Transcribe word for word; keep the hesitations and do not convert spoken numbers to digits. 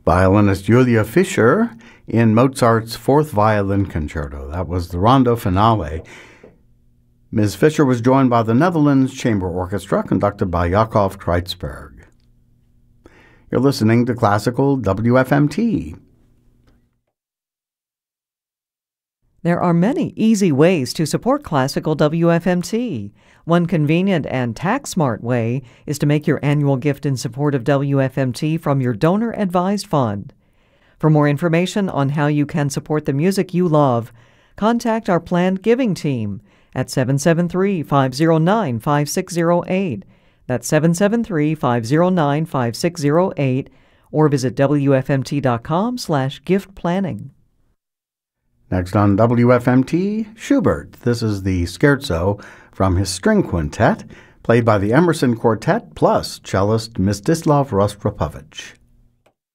Violinist Julia Fischer in Mozart's Fourth Violin Concerto. That was the rondo finale. Miz Fischer was joined by the Netherlands Chamber Orchestra, conducted by Yakov Kreitzberg. You're listening to Classical W F M T. There are many easy ways to support Classical W F M T. One convenient and tax-smart way is to make your annual gift in support of W F M T from your donor-advised fund. For more information on how you can support the music you love, contact our planned giving team at seven seven three, five zero nine, five six zero eight. That's seven seven three, five zero nine, five six zero eight, or visit W F M T dot com slash gift planning. Next on W F M T, Schubert. This is the scherzo from his string quintet, played by the Emerson Quartet plus cellist Mstislav Rostropovich.